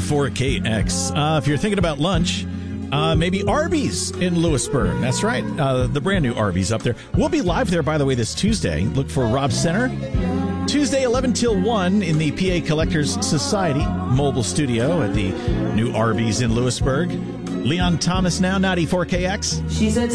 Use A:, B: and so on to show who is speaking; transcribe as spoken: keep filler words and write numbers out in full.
A: ninety-four K X. Uh, if you're thinking about lunch, uh, maybe Arby's in Lewisburg. That's right. Uh, the brand new Arby's up there. We'll be live there, by the way, this Tuesday. Look for Rob Center. Tuesday, eleven till one in the P A Collectors Society mobile studio at the new Arby's in Lewisburg. Leon Thomas now, ninety-four K X.
B: She's a